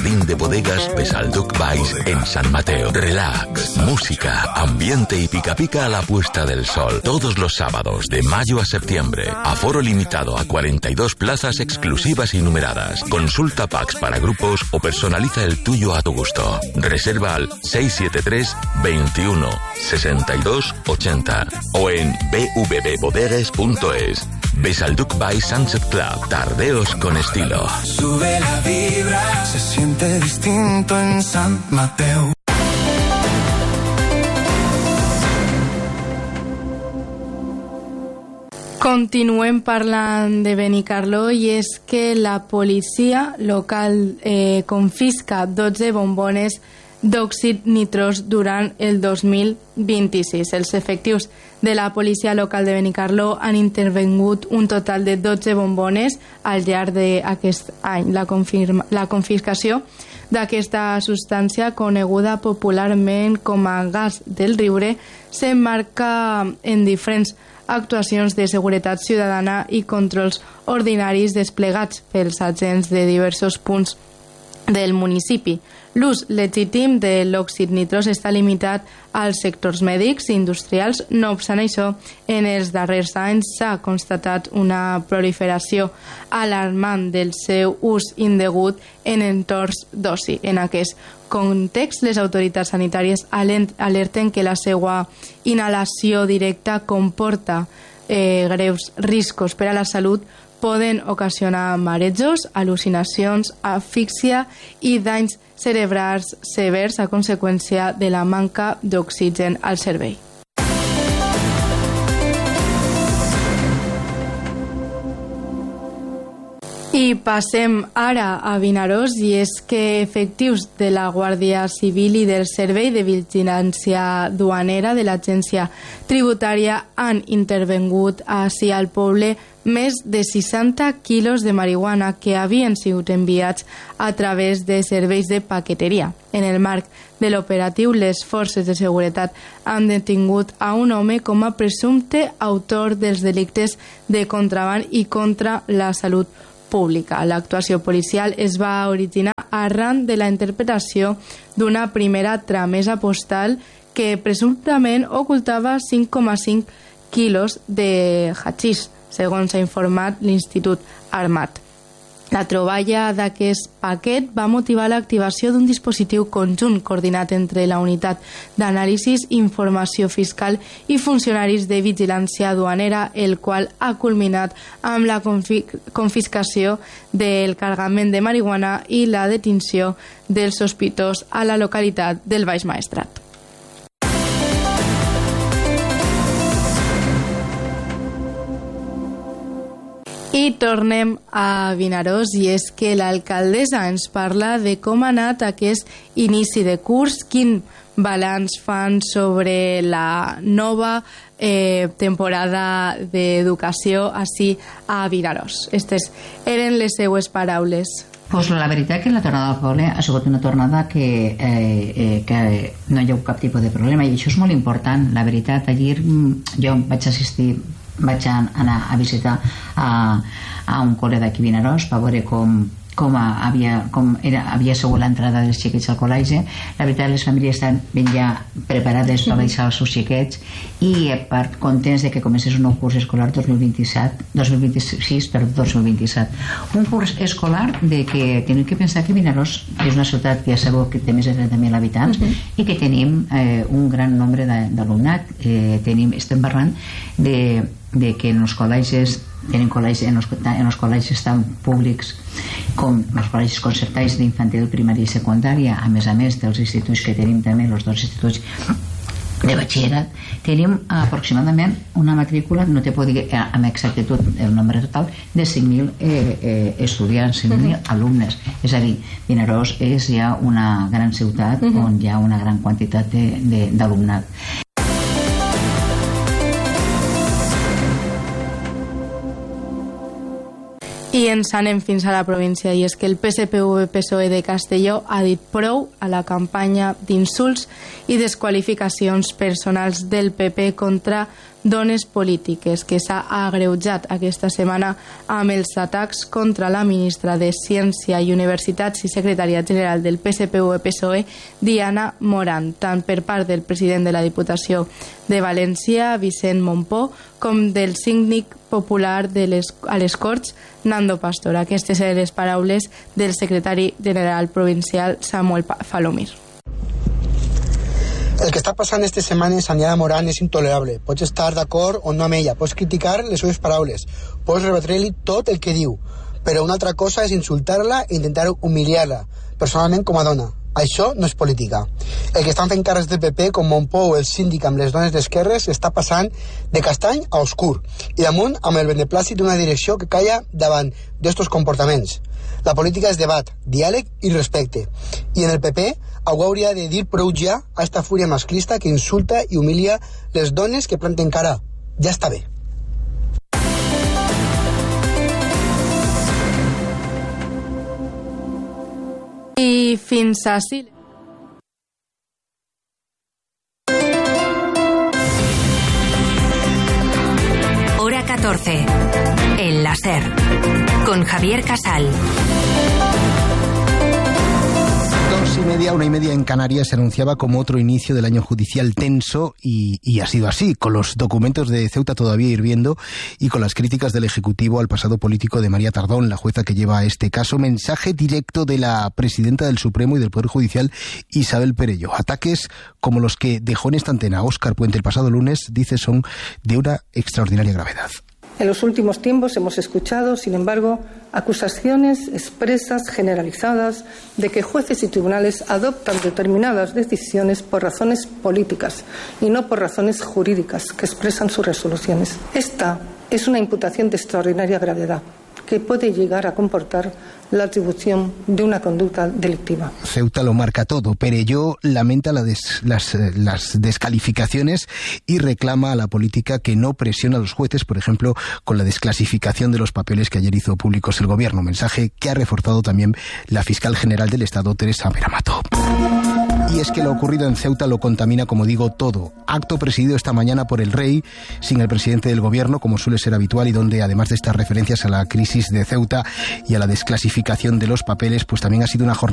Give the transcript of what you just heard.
jardín de bodegas Besalduc Valls en San Mateo. Relax, música, ambiente y pica pica a la puesta del sol. Todos los sábados de mayo a septiembre. Aforo limitado a 42 plazas exclusivas y numeradas. Consulta packs para grupos o personaliza el tuyo a tu gusto. Reserva al 673 21 62 80 o en bvbbodegues.es. Besalduc by Sunset Club. Tardeos con estilo. Sube la vibra, se siente distinto en San Mateo. Continuem parlant de Benicarló i és que la policia local confisca 12 bombones d'òxid nitrós durant el 2026. Els efectius de la policia local de Benicarló han intervingut un total de 12 bombones al llarg d'aquest any. La confiscació d'aquesta substància, coneguda popularment com a gas del riure, s'emmarca en diferents actuacions de seguretat ciutadana i controls ordinaris desplegats pels agents de diversos punts del municipi. L'ús legítim de l'òxid nitrós està limitat als sectors mèdics i industrials. No obstant això, en els darrers anys s'ha constatat una proliferació alarmant del seu ús indegut en entorns d'oci. En aquest context, les autoritats sanitàries alerten que la seva inhalació directa comporta greus riscos per a la salut. Poden ocasionar marejos, al·lucinacions, asfíxia i danys cerebrals severs a conseqüència de la manca d'oxigen al cervell. I passem ara a Vinaròs, i és que efectius de la Guàrdia Civil i del Servei de Vigilància Duanera de l'Agència Tributària han intervingut així al poble més de 60 quilos de marihuana que havien sigut enviats a través de serveis de paqueteria. En el marc de l'operatiu, les forces de seguretat han detingut a un home com a presumpte autor dels delictes de contraban i contra la salut pública. L'actuació policial es va originar arran de la interpretació d'una primera tramesa postal que presumptament ocultava 5,5 quilos de hachís, segons ha informat l'Institut Armat. La troballa d'aquest paquet va motivar l'activació d'un dispositiu conjunt coordinat entre la Unitat d'Anàlisis, Informació Fiscal i funcionaris de vigilància duanera, el qual ha culminat amb la confiscació del cargament de marihuana i la detinció del sospitós a la localitat del Baix Maestrat. I tornem a Vinaròs, i és que l'alcaldessa ens parla de com ha anat aquest inici de curs, quin balanç fan sobre la nova temporada d'educació així a Vinaròs. Aquestes eren les seues paraules. Pues la veritat que la tornada al poble ha sigut una tornada que no hi ha cap tipus de problema, i això és molt important. La veritat, ahir jo vaig anar a visitar a un col·le d'aquí Vinaròs per veure com havia sigut l'entrada dels xiquets al col·legi. La veritat, les famílies estan ben ja preparades per deixar els seus xiquets i contents de que comencés un nou curs escolar 2026 per 2027. Un curs escolar de que tenim que pensar que Vinaròs és una ciutat que ja sabeu que té més de 30.000 habitants i que tenim un gran nombre d'alumnat. Estem parlant de que en els col·legis en els col·legis tant públics com els col·legis concertats d'infantil, primària i secundària, a més dels instituts que tenim també, els dos instituts de batxillerat, tenim aproximadament una matrícula, no te puc dir amb exactitud el nombre total, de 5.000 estudiants, 5.000 alumnes. És a dir, Vinaròs és ja una gran ciutat on hi ha una gran quantitat d'alumnat. I ens anem fins a la província, i és que el PSPV-PSOE de Castelló ha dit prou a la campanya d'insults i desqualificacions personals del PP contra dones polítiques, que s'ha agreujat aquesta setmana amb els atacs contra la ministra de Ciència i Universitats i secretària general del PSPV-PSOE, Diana Morant, tant per part del president de la Diputació de València, Vicent Montpó, com del síndic popular a les Corts, Nando Pastor. Aquestes eren les paraules del secretari general provincial, Samuel Falomir. El que està passant aquestes setmanes amb Diana Morant és intolerable. Pots estar d'acord o no amb ella, pots criticar les seves paraules, pots rebre-li tot el que diu, però una altra cosa és insultar-la i intentar humiliar-la, personalment com a dona. Això no és política. El que estan fent càrrecs del PP, com Montpó o el síndic amb les dones d'esquerres, està passant de castany a oscur, i damunt amb el beneplàcit d'una direcció que calla davant d'estos comportaments. La política és debat, diàleg i respecte. I en el PP algú hauria de dir prou ja a esta fúria masclista que insulta i humilia les dones que planten cara. Ja està bé. I fins així. Hora 14. El láser. Con Javier Casal. 2:30, 1:30 en Canarias se anunciaba como otro inicio del año judicial tenso y ha sido así, con los documentos de Ceuta todavía hirviendo y con las críticas del Ejecutivo al pasado político de María Tardón, la jueza que lleva este caso. Mensaje directo de la presidenta del Supremo y del Poder Judicial, Isabel Perello. Ataques como los que dejó en esta antena Óscar Puente el pasado lunes, dice, son de una extraordinaria gravedad. En los últimos tiempos hemos escuchado, sin embargo, acusaciones expresas, generalizadas, de que jueces y tribunales adoptan determinadas decisiones por razones políticas y no por razones jurídicas que expresan sus resoluciones. Esta es una imputación de extraordinaria gravedad que puede llegar a comportar la atribución de una conducta delictiva. Ceuta lo marca todo. Perello lamenta las descalificaciones y reclama a la política que no presiona a los jueces, por ejemplo, con la desclasificación de los papeles que ayer hizo públicos el gobierno. Mensaje que ha reforzado también la fiscal general del Estado, Teresa Beramato. Y es que lo ocurrido en Ceuta lo contamina, como digo, todo. Acto presidido esta mañana por el Rey, sin el presidente del gobierno, como suele ser habitual, y donde, además de estas referencias a la crisis de Ceuta y a la desclasificación de los papeles, pues también ha sido una jornada